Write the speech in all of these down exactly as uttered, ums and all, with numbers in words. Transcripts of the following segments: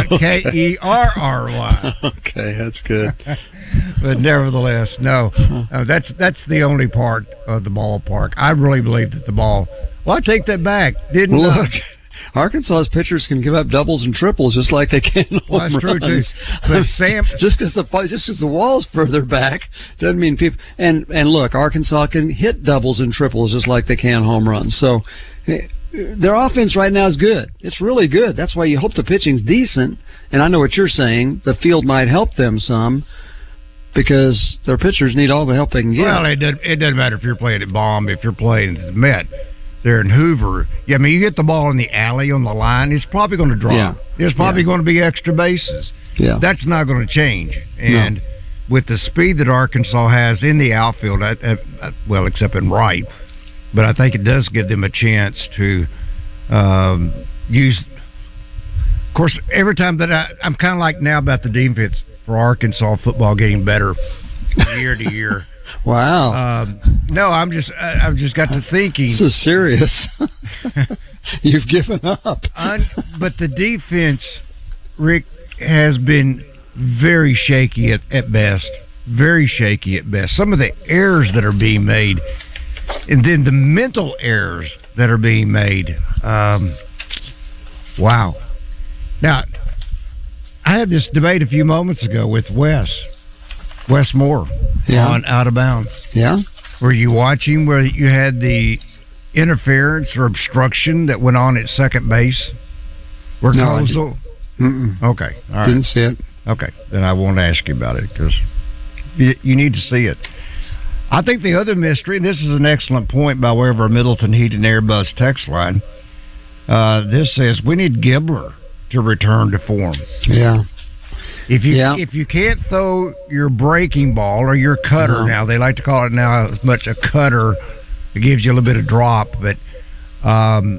not K E R R Y. Okay, that's good. But nevertheless, no, uh, that's that's the only part of the ballpark. I really believe that the ball. Well, I take that back. Didn't Look, uh, Arkansas's pitchers can give up doubles and triples just like they can well, home that's true runs. too. But Sam, just because the just because the wall's further back doesn't mean people. And and look, Arkansas can hit doubles and triples just like they can home runs. So their offense right now is good. It's really good. That's why you hope the pitching's decent. And I know what you're saying. The field might help them some because their pitchers need all the help they can get. Well, it doesn't, it doesn't matter if you're playing at Baum, if you're playing at the Met. There in Hoover, yeah, I mean, you get the ball in the alley on the line, it's probably going to drop. Yeah. There's probably yeah. going to be extra bases. Yeah. That's not going to change. And no. with the speed that Arkansas has in the outfield, at, at, at, well, except in right, but I think it does give them a chance to um, use. Of course, every time that I, I'm kind of like now about the defense for Arkansas football getting better year to year. Wow. Um, no, I'm just I, I've just got to thinking. This is serious. You've given up. Un, but the defense, Rick, has been very shaky at, at best. Very shaky at best. Some of the errors that are being made, and then the mental errors that are being made. Um, wow. Now, I had this debate a few moments ago with Wes. Wes Moore yeah. on Out of Bounds. Yeah. Were you watching where you had the interference or obstruction that went on at second base? Where no, Kozel? Okay. All right. Didn't see it. Okay. Then I won't ask you about it because you, you need to see it. I think the other mystery, and this is an excellent point by way of our Middleton Heat and Air Buzz text line. Uh, this says we need Gibbler to return to form. Yeah. If you yeah. if you can't throw your breaking ball or your cutter uh-huh. now, they like to call it now as much a cutter. It gives you a little bit of drop, but um,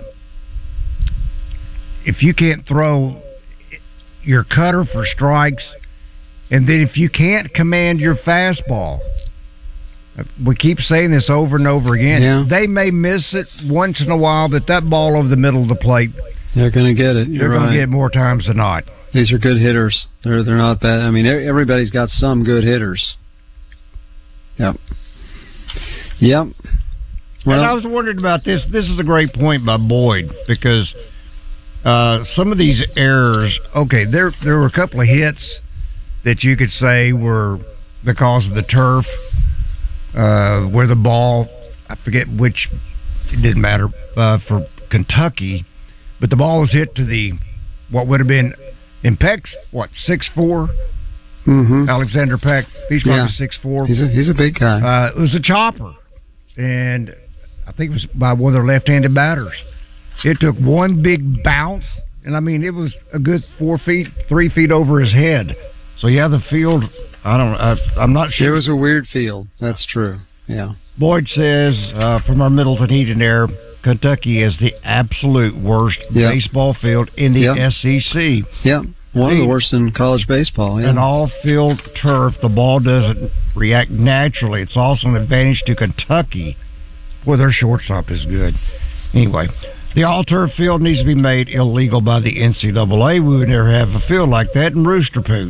if you can't throw your cutter for strikes, and then if you can't command your fastball, we keep saying this over and over again. Yeah. They may miss it once in a while, but that ball over the middle of the plate, they're going to get it. You're they're going right. to get it more times than not. These are good hitters. They're they're not bad. I mean, everybody's got some good hitters. Yep. Yep. Well, and I was wondering about this. This is a great point by Boyd because uh, some of these errors. Okay, there there were a couple of hits that you could say were because of the turf, uh, where the ball. I forget which. It didn't matter uh, for Kentucky, but the ball was hit to the what would have been. In Peck's, what, six foot four? Mm-hmm. Alexander Peck, he's probably yeah. six foot four. He's a, he's a big guy. Uh, it was a chopper, and I think it was by one of their left-handed batters. It took one big bounce, and I mean, it was a good four feet, three feet over his head. So, yeah, the field, I don't I, I'm not sure. It was a weird field. That's true, yeah. Boyd says, uh, from our Middleton Heat and Air, Kentucky is the absolute worst yep. baseball field in the yep. S E C. Yeah, one of the worst in college baseball. Yeah. An all-field turf, the ball doesn't react naturally. It's also an advantage to Kentucky, where their shortstop is good. Anyway, the all-turf field needs to be made illegal by the N C double A. We would never have a field like that in Rooster Poot.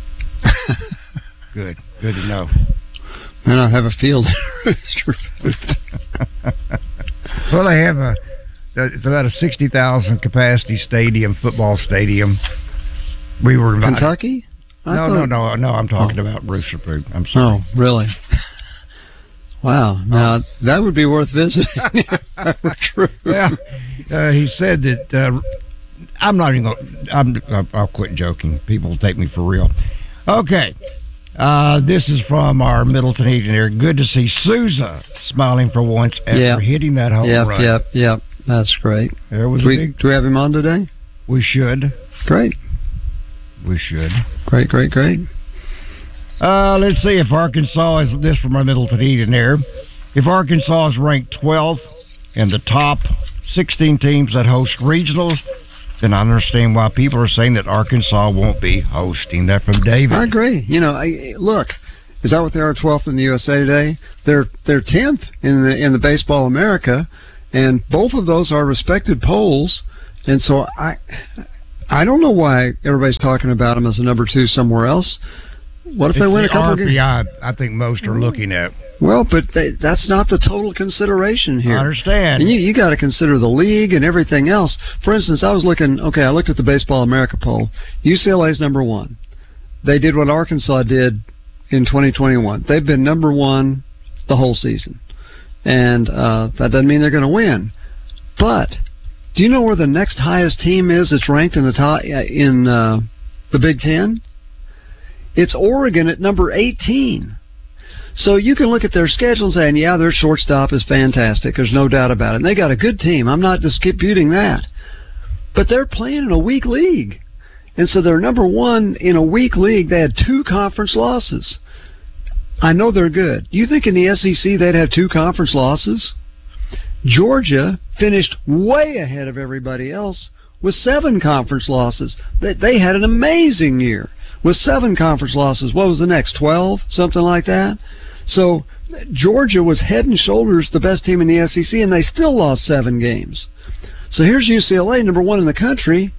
Good, good to know. I don't have a field in Rooster Poot. Well, they have a. It's about a sixty thousand capacity stadium, football stadium. We were invited. Kentucky? I No, thought... no, no, no. I'm talking oh. about Rooster Poot. I'm sorry. Oh, really? Wow. Now oh. that would be worth visiting. If that were true. Yeah. Uh, he said that. Uh, I'm not even going. I'm. I'll quit joking. People will take me for real. Okay. Uh, this is from our Middleton Heat and Air. Good to see Sousa smiling for once after yep. hitting that home yep, run. Yep, yep, That's great. There was do, we, big... do we have him on today? We should. Great. We should. Great, great, great. Uh, let's see if Arkansas is this from our Middleton Heat and Air. If Arkansas is ranked twelfth in the top sixteen teams that host regionals, then I understand why people are saying that Arkansas won't be hosting. That from David. I agree. You know, I, look, is that what they are? twelfth in the U S A today. They're they're tenth in the in the Baseball America, and both of those are respected polls. And so I I don't know why everybody's talking about them as a number two somewhere else. What if it's they win the a couple R P I, games? I think most are looking at. Well, but they, that's not the total consideration here. I understand. And you, you got to consider the league and everything else. For instance, I was looking, okay, I looked at the Baseball America poll. U C L A's number one. They did what Arkansas did in twenty twenty-one. They've been number one the whole season. And uh, that doesn't mean they're going to win. But do you know where the next highest team is that's ranked in the top in uh, the Big Ten? It's Oregon at number eighteen. So you can look at their schedule and say, yeah, their shortstop is fantastic. There's no doubt about it. And they got a good team. I'm not disputing that. But they're playing in a weak league. And so they're number one in a weak league. They had two conference losses. I know they're good. You think in the S E C they'd have two conference losses? Georgia finished way ahead of everybody else with seven conference losses. They, they had an amazing year with seven conference losses. What was the next? twelve? Something like that? So Georgia was head and shoulders the best team in the S E C, and they still lost seven games. So here's U C L A, number one in the country,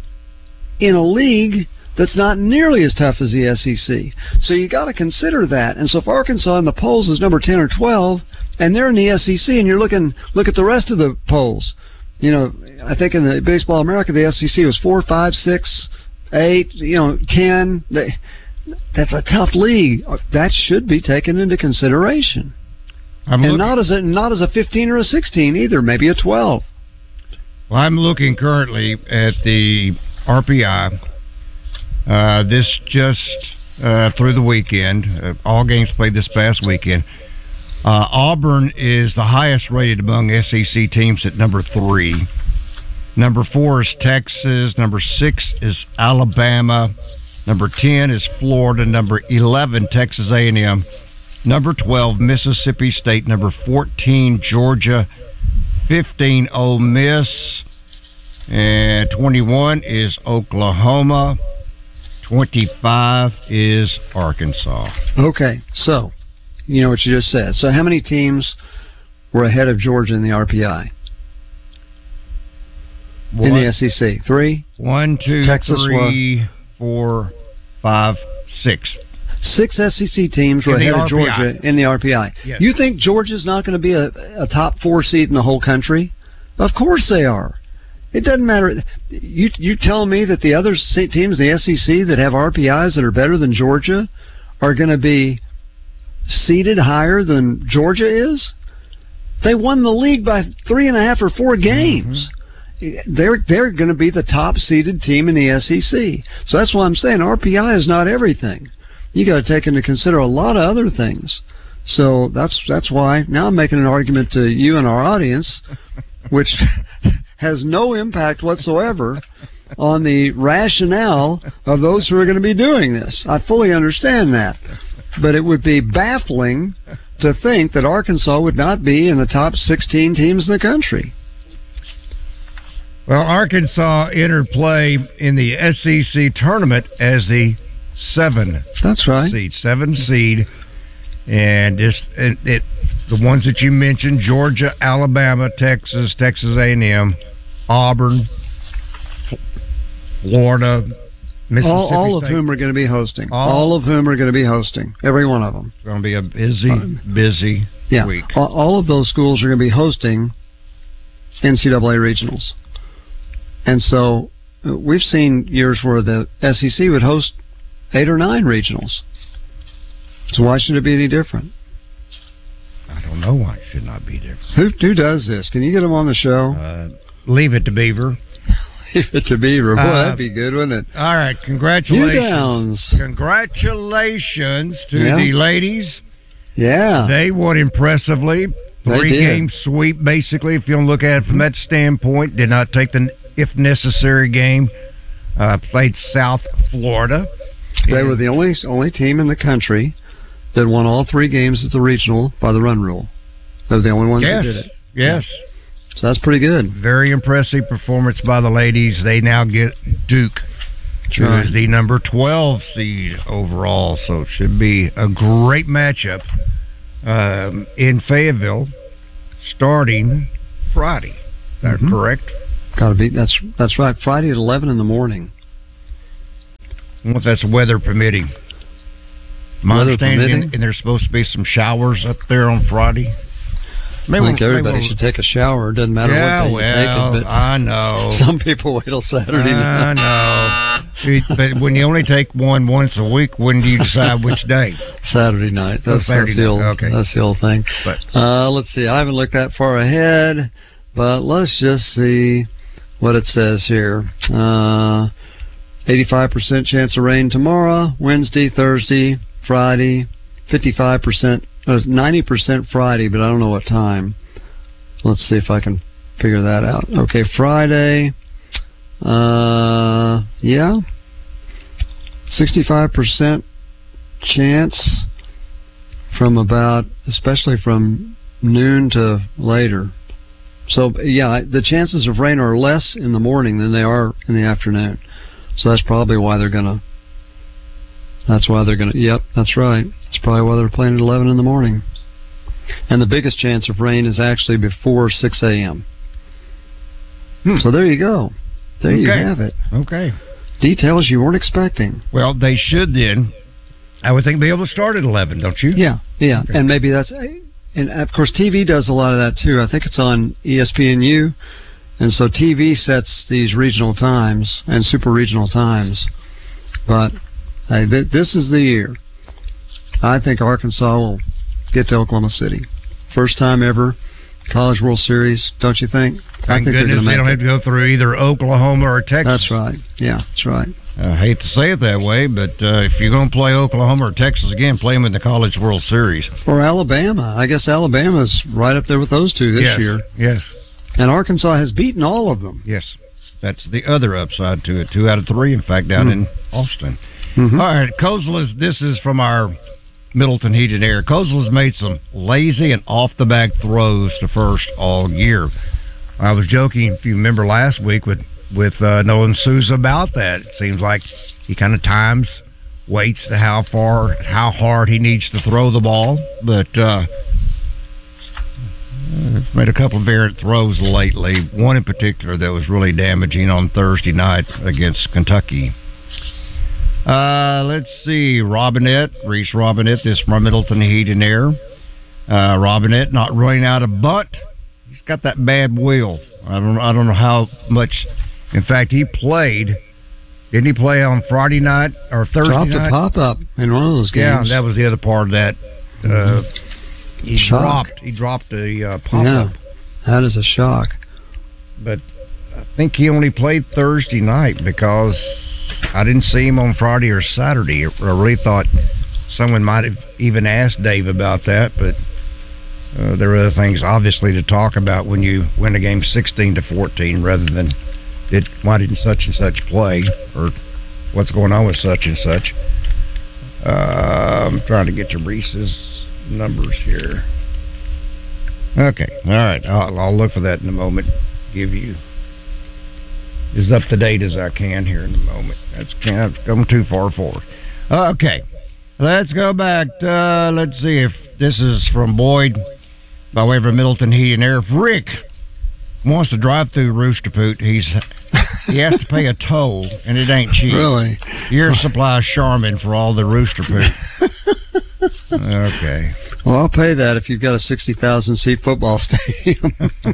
in a league that's not nearly as tough as the S E C. So you got to consider that. And so if Arkansas in the polls is number ten or twelve, and they're in the S E C, and you're looking, look at the rest of the polls. You know, I think in the Baseball America, the S E C was four, five, six, eight, you know, ten. They, that's a tough league. That should be taken into consideration. I'm and looking, not as a not as a fifteen or a sixteen either. Maybe a twelve. Well, I'm looking currently at the R P I. Uh, this just uh, through the weekend. Uh, all games played this past weekend. Uh, Auburn is the highest rated among S E C teams at number three. Number four is Texas. Number six is Alabama. Number ten is Florida. Number eleven, Texas A and M. Number twelve, Mississippi State. Number fourteen, Georgia. fifteen, Ole Miss. And twenty-one is Oklahoma. twenty-five is Arkansas. Okay, so you know what you just said. So how many teams were ahead of Georgia in the R P I? One, in the S E C? Three? One, two, Texas three, was, four, five, six. Six S E C teams were ahead of Georgia in the R P I. Yes. You think Georgia's not going to be a, a top four seed in the whole country? Of course they are. It doesn't matter. You you tell me that the other teams in the S E C that have R P Is that are better than Georgia are going to be seeded higher than Georgia is? They won the league by three and a half or four games. Mm-hmm. They're they're going to be the top seeded team in the S E C. So that's why I'm saying R P I is not everything. You got to take into consider a lot of other things. So that's that's why now I'm making an argument to you and our audience, which has no impact whatsoever on the rationale of those who are going to be doing this. I fully understand that. But it would be baffling to think that Arkansas would not be in the top sixteen teams in the country. Well, Arkansas entered play in the S E C tournament as the seven That's right. seed, seven seed, and just it, it the ones that you mentioned: Georgia, Alabama, Texas, Texas A and M, Auburn, Florida, Mississippi all, all of State. whom are going to be hosting. All, all of whom are going to be hosting. Every one of them. It's going to be a busy, busy yeah. week. All, all of those schools are going to be hosting N C double A regionals. And so we've seen years where the S E C would host eight or nine regionals. So why should it be any different? I don't know why it should not be different. Who who does this? Can you get them on the show? Uh, leave it to Beaver. Leave it to Beaver. Boy, uh, that'd be good, wouldn't it? All right, congratulations. You downs. Congratulations to yeah. the ladies. Yeah. They won impressively. Three-game sweep, basically, if you want to look at it from that standpoint. Did not take the if necessary game. Uh, played South Florida. They were the only only team in the country that won all three games at the regional by the run rule. They were the only ones yes. that did it. Yes. So that's pretty good. Very impressive performance by the ladies. They now get Duke, who right. is the number twelve seed overall. So it should be a great matchup um, in Fayetteville starting Friday. Is that mm-hmm. correct? Got to be. That's that's right. Friday at eleven in the morning. Well, that's weather permitting. My Weather understanding, permitting? and there's supposed to be some showers up there on Friday. Maybe I think we'll, everybody we'll, should take a shower. It doesn't matter yeah, what day well, you take it. But I know. Some people wait till Saturday I night. know. But when you only take one once a week, when do you decide which day? Saturday night. That's, oh, Saturday that's the old. night. Okay. That's the old thing. But uh, let's see. I haven't looked that far ahead, but let's just see what it says here. Uh, eighty-five percent chance of rain tomorrow, Wednesday, Thursday, Friday. fifty-five percent, uh, ninety percent Friday, but I don't know what time. Let's see if I can figure that out. Okay, Friday. Uh, yeah. sixty-five percent chance from about, especially from noon to later. So, yeah, the chances of rain are less in the morning than they are in the afternoon. So that's probably why they're going to That's why they're going to... Yep, that's right. It's probably why they're playing at eleven in the morning. And the biggest chance of rain is actually before six a.m. Hmm. So there you go. There okay. you have it. Okay. Details you weren't expecting. Well, they should then, I would think, be able to start at eleven, don't you? Yeah, yeah. Okay. And maybe that's... And, of course, T V does a lot of that, too. I think it's on E S P N U. And so T V sets these regional times and super regional times. But... Hey, th- this is the year. I think Arkansas will get to Oklahoma City. First time ever, College World Series, don't you think? Thank I think goodness they don't it. have to go through either Oklahoma or Texas. That's right. Yeah, that's right. I hate to say it that way, but uh, if you're going to play Oklahoma or Texas again, play them in the College World Series. Or Alabama. I guess Alabama's right up there with those two this yes. year. Yes. And Arkansas has beaten all of them. Yes. That's the other upside to it. Two out of three, in fact, down mm-hmm. in Austin. Mm-hmm. All right, Kozel is, this is from our Middleton Heat and Air. Kozel has made some lazy and off-the-back throws to first all year. I was joking, if you remember last week, with, with uh, Nolan Souza about that. It seems like he kind of times, waits to how far, how hard he needs to throw the ball. But uh, made a couple of errant throws lately, one in particular that was really damaging on Thursday night against Kentucky. Uh, let's see. Robinette, Reese Robinette, this from Middleton Heat and Air. Uh, Robinette not running out of bunt. He's got that bad wheel. I don't. I don't know how much. In fact, he played. Didn't he play on Friday night or Thursday Dropped night? Dropped a pop up in one of those games. Yeah, that was the other part of that. Uh, mm-hmm. He shock. dropped. He dropped a uh, pop yeah, up. That is a shock. But I think he only played Thursday night because I didn't see him on Friday or Saturday. I really thought someone might have even asked Dave about that, but uh, there are other things, obviously, to talk about when you win a game sixteen to fourteen rather than did, why didn't such and such play or what's going on with such and such. Uh, I'm trying to get to Reese's numbers here. Okay, all right. I'll, I'll look for that in a moment. Give you as up to date as I can here in a moment. That's kind of going too far forward. Okay, let's go back. To, uh, let's see if this is from Boyd by way of Middleton Heat and Air. If Rick wants to drive through Rooster Poot, he's he has to pay a toll, and it ain't cheap. Really? Year supply Charmin for all the Rooster Poot. Okay. Well, I'll pay that if you've got a sixty thousand seat football stadium.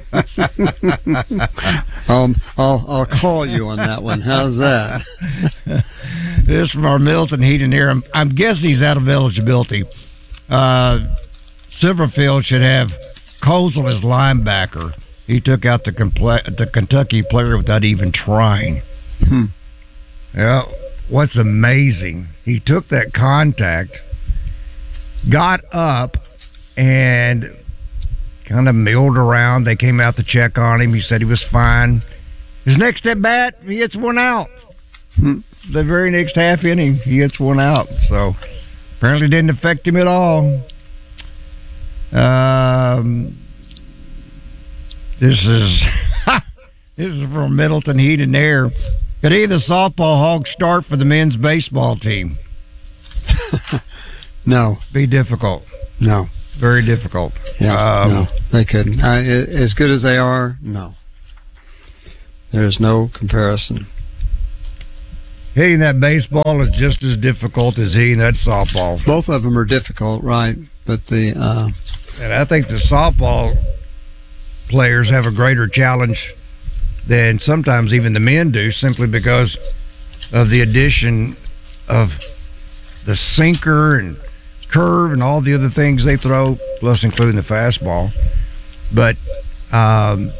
um, I'll I'll call you on that one. How's that? This is from our Middleton Heat and Air. I'm, I'm guessing he's out of eligibility. Uh, Silverfield should have Kozel as linebacker. He took out the, compl- the Kentucky player without even trying. Hmm. Yeah. What's amazing, he took that contact, got up, and kind of milled around. They came out to check on him. He said he was fine. His next at bat, he hits one out. Hmm. The very next half inning, he hits one out. So apparently didn't affect him at all. Um, this is this is from Middleton Heat and Air. Could either softball Hogs start for the men's baseball team? No. Be difficult. No. Very difficult. Yeah, um, no, they couldn't. Uh, as good as they are, no. There's no comparison. Hitting that baseball is just as difficult as hitting that softball. Both of them are difficult, right? But the uh, and I think the softball players have a greater challenge than sometimes even the men do, simply because of the addition of the sinker and curve and all the other things they throw, plus including the fastball. But um,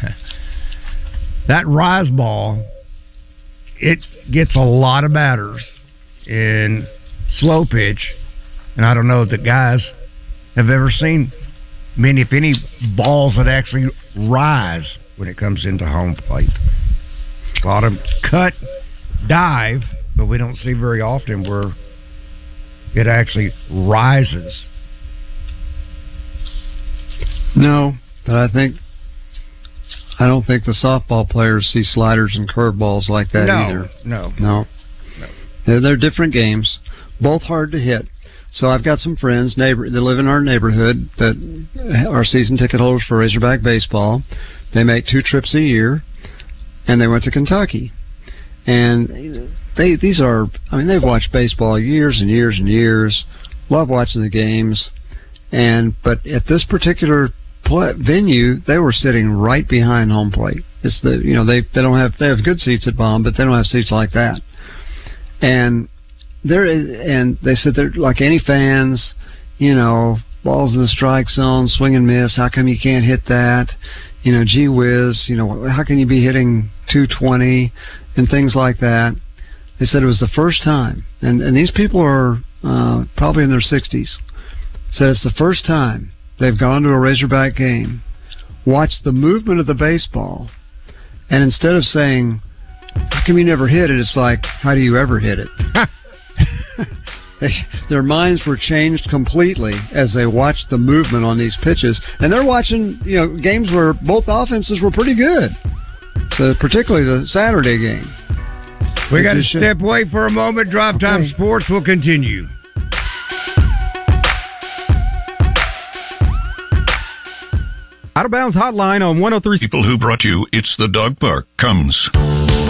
that rise ball, it gets a lot of batters in slow pitch, and I don't know if the guys have ever seen many, if any, balls that actually rise when it comes into home plate. A lot of cut, dive, but we don't see very often where it actually rises. No, but I think I don't think the softball players see sliders and curveballs like that no, either. No, no, no. They're, they're different games, both hard to hit. So I've got some friends neighbor that live in our neighborhood that are season ticket holders for Razorback baseball. They make two trips a year, and they went to Kentucky. And they these are, I mean, they've watched baseball years and years and years, love watching the games. And but at this particular play, venue, they were sitting right behind home plate. It's the you know they they don't have they have good seats at Baum, but they don't have seats like that. And there and they said they're like any fans, you know, balls in the strike zone, swing and miss. How come you can't hit that? You know, gee whiz. You know, how can you be hitting two twenty and things like that? They said it was the first time, and and these people are uh, probably in their sixties. Said it's the first time they've gone to a Razorback game, watched the movement of the baseball, and instead of saying, "How come you never hit it?" it's like, "How do you ever hit it?" they, their minds were changed completely as they watched the movement on these pitches, and they're watching, you know, games where both offenses were pretty good. So particularly the Saturday game. We got to step away for a moment. Drive Time Okay. Sports will continue. Out of Bounds Hotline on one oh three. People who brought you It's the Dog Park comes.